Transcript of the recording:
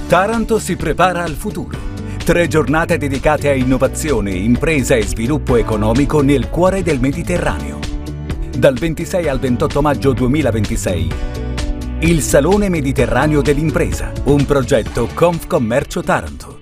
Taranto si prepara al futuro. 3 giornate dedicate a innovazione, impresa e sviluppo economico nel cuore del Mediterraneo. Dal 26 al 28 maggio 2026. Il Salone Mediterraneo dell'Impresa, un progetto Confcommercio Taranto.